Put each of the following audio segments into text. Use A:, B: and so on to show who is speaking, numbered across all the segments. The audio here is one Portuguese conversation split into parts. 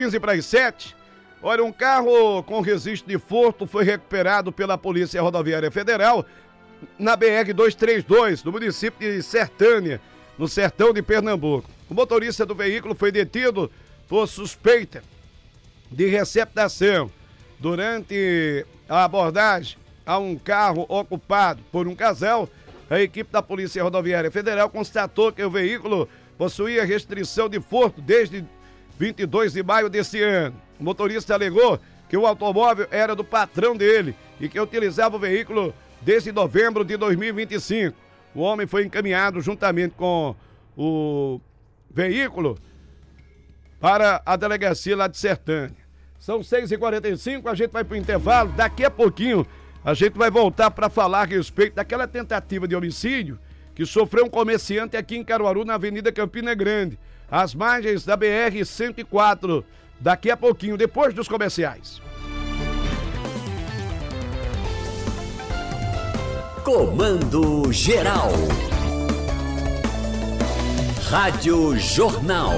A: 15 para as 7. Olha, um carro com registro de furto foi recuperado pela Polícia Rodoviária Federal na BR-232, no município de Sertânia, no sertão de Pernambuco. O motorista do veículo foi detido por suspeita de receptação durante a abordagem a um carro ocupado por um casal. A equipe da Polícia Rodoviária Federal constatou que o veículo possuía restrição de furto desde 22 de maio desse ano. O motorista alegou que o automóvel era do patrão dele e que utilizava o veículo desde novembro de 2025. O homem foi encaminhado juntamente com o veículo para a delegacia lá de Sertânia. São 6h45, a gente vai para o intervalo. Daqui a pouquinho a gente vai voltar para falar a respeito daquela tentativa de homicídio que sofreu um comerciante aqui em Caruaru, na Avenida Campina Grande, às margens da BR-104. Daqui a pouquinho, depois dos comerciais.
B: Comando Geral. Rádio Jornal.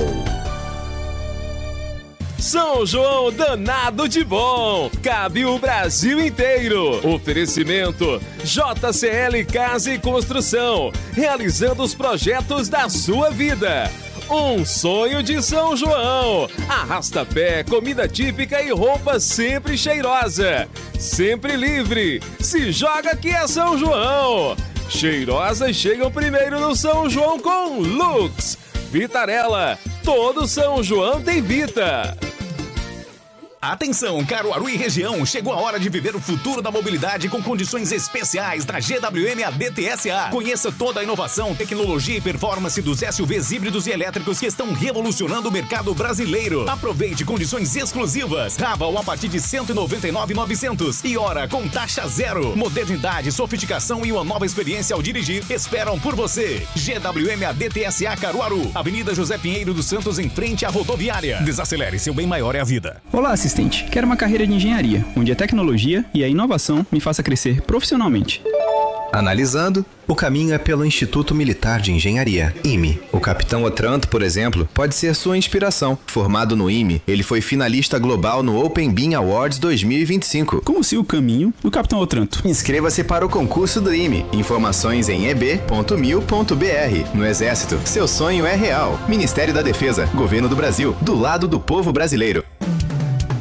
C: São João danado de bom, cabe o Brasil inteiro. Oferecimento JCL Casa e Construção, realizando os projetos da sua vida. Um sonho de São João. Arrasta-pé, comida típica e roupa sempre cheirosa. Sempre livre. Se joga que é São João. Cheirosas chegam primeiro no São João com Lux. Vitarella. Todo São João tem Vita.
D: Atenção, Caruaru e região, chegou a hora de viver o futuro da mobilidade com condições especiais da GWM ADTSA. Conheça toda a inovação, tecnologia e performance dos SUVs híbridos e elétricos que estão revolucionando o mercado brasileiro. Aproveite condições exclusivas. Raval a partir de R$ 199.900 e hora com taxa zero. Modernidade, sofisticação e uma nova experiência ao dirigir esperam por você. GWM ADTSA Caruaru, Avenida José Pinheiro dos Santos, em frente à rodoviária. Desacelere, seu bem maior é a vida.
E: Olá, assistente. Quero uma carreira de engenharia, onde a tecnologia e a inovação me faça crescer profissionalmente.
F: Analisando, o caminho é pelo Instituto Militar de Engenharia, IME. O Capitão Otranto, por exemplo, pode ser sua inspiração. Formado no IME, ele foi finalista global no Open Beam Awards 2025.
E: Como se o caminho do Capitão Otranto.
F: Inscreva-se para o concurso do IME. Informações em eb.mil.br. No Exército, seu sonho é real. Ministério da Defesa, Governo do Brasil, do lado do povo brasileiro.